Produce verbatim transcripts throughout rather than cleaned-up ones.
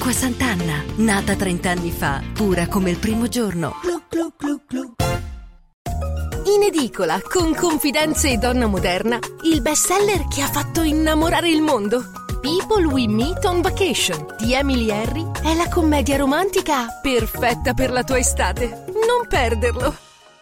Acqua Sant'Anna, nata trent'anni fa, pura come il primo giorno. Glu, glu, glu, glu. In edicola, con Confidenze e Donna Moderna, il bestseller che ha fatto innamorare il mondo. People We Meet on Vacation di Emily Henry è la commedia romantica perfetta per la tua estate. Non perderlo!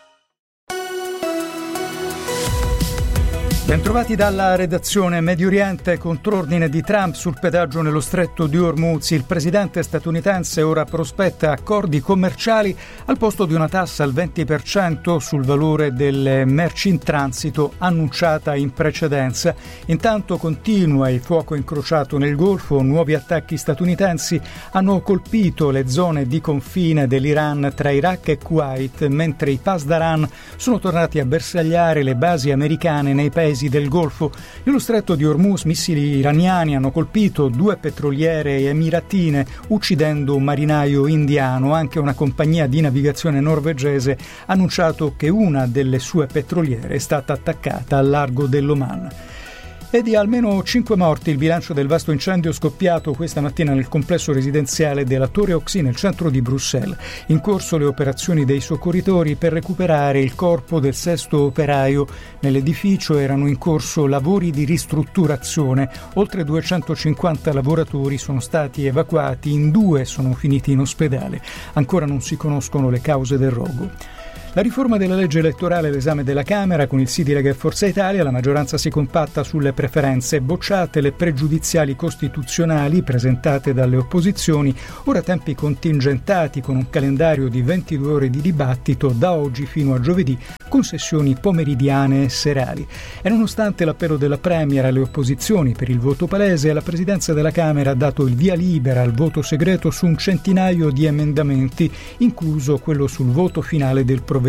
Bentrovati dalla redazione. Medio Oriente, contrordine di Trump sul pedaggio nello stretto di Hormuz. Il presidente statunitense ora prospetta accordi commerciali al posto di una tassa al venti per cento sul valore delle merci in transito annunciata in precedenza. Intanto continua il fuoco incrociato nel Golfo. Nuovi attacchi statunitensi hanno colpito le zone di confine dell'Iran tra Iraq e Kuwait, mentre i Pasdaran sono tornati a bersagliare le basi americane nei paesi del Golfo. Nello stretto di Hormuz missili iraniani hanno colpito due petroliere emiratine, uccidendo un marinaio indiano. Anche una compagnia di navigazione norvegese ha annunciato che una delle sue petroliere è stata attaccata al largo dell'Oman. E di almeno cinque morti il bilancio del vasto incendio scoppiato questa mattina nel complesso residenziale della Torre Oxy nel centro di Bruxelles. In corso le operazioni dei soccorritori per recuperare il corpo del sesto operaio. Nell'edificio erano in corso lavori di ristrutturazione. Oltre duecentocinquanta lavoratori sono stati evacuati, in due sono finiti in ospedale. Ancora non si conoscono le cause del rogo. La riforma della legge elettorale è l'esame della Camera. Con il sì di Lega e Forza Italia la maggioranza si compatta sulle preferenze. Bocciate le pregiudiziali costituzionali presentate dalle opposizioni, ora tempi contingentati con un calendario di ventidue ore di dibattito da oggi fino a giovedì, con sessioni pomeridiane e serali. E nonostante l'appello della Premier alle opposizioni per il voto palese, la Presidenza della Camera ha dato il via libera al voto segreto su un centinaio di emendamenti, incluso quello sul voto finale del provvedimento.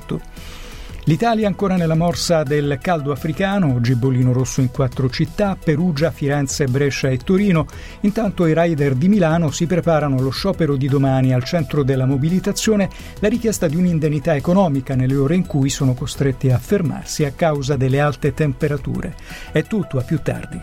L'Italia ancora nella morsa del caldo africano, oggi bollino rosso in quattro città, Perugia, Firenze, Brescia e Torino. Intanto i rider di Milano si preparano allo sciopero di domani. Al centro della mobilitazione la richiesta di un'indennità economica nelle ore in cui sono costretti a fermarsi a causa delle alte temperature. È tutto, a più tardi.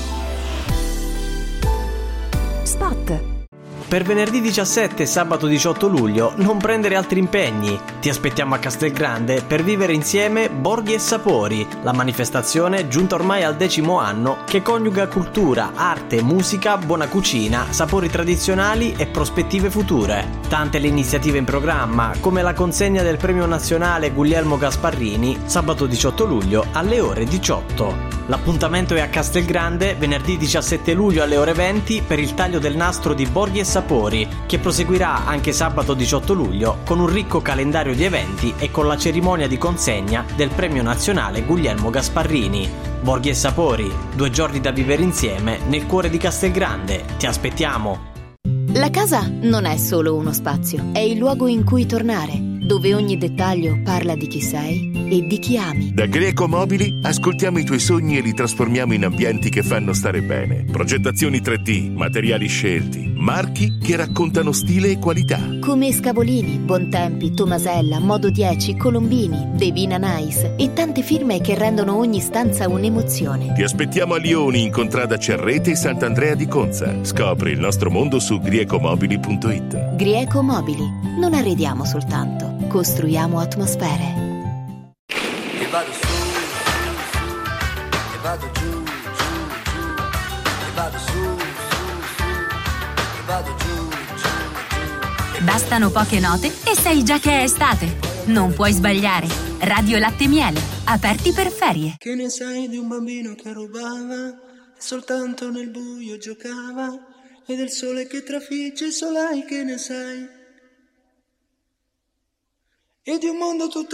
Spot. Per venerdì diciassette e sabato diciotto luglio non prendere altri impegni. Ti aspettiamo a Castelgrande per vivere insieme Borghi e Sapori, la manifestazione giunta ormai al decimo anno che coniuga cultura, arte, musica, buona cucina, sapori tradizionali e prospettive future. Tante le iniziative in programma, come la consegna del premio nazionale Guglielmo Gasparrini sabato diciotto luglio alle ore diciotto. L'appuntamento è a Castelgrande venerdì diciassette luglio alle ore venti per il taglio del nastro di Borghi e Sapori, che proseguirà anche sabato diciotto luglio con un ricco calendario di eventi e con la cerimonia di consegna del premio nazionale Guglielmo Gasparrini. Borghi e Sapori, due giorni da vivere insieme nel cuore di Castelgrande. Ti aspettiamo! La casa non è solo uno spazio, è il luogo in cui tornare, dove ogni dettaglio parla di chi sei e di chi ami. Da Greco Mobili ascoltiamo i tuoi sogni e li trasformiamo in ambienti che fanno stare bene. Progettazioni tre D, materiali scelti, marchi che raccontano stile e qualità. Come Scavolini, Bontempi, Tomasella, Modo dieci, Colombini, Devina Nice e tante firme che rendono ogni stanza un'emozione. Ti aspettiamo a Lioni in contrada Cerrete e Sant'Andrea di Conza. Scopri il nostro mondo su griecomobili punto it. Grieco Mobili. Non arrediamo soltanto, costruiamo atmosfere. E vado su, su, su, e vado giù, giù, giù, e vado su, su, su, e vado giù, giù, giù. Bastano poche note e sai già che è estate. Non puoi sbagliare. Radio Latte Miele, aperti per ferie. Che ne sai di un bambino che rubava e soltanto nel buio giocava, e del sole che trafigge il solai, che ne sai? E di un mondo tutto